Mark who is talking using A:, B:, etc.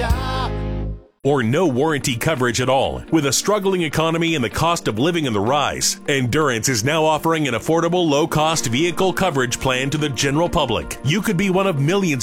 A: shop.
B: Or no warranty coverage at all. With a struggling economy and the cost of living on the rise, Endurance is now offering an affordable, low-cost vehicle coverage plan to the general public. You could be one of millions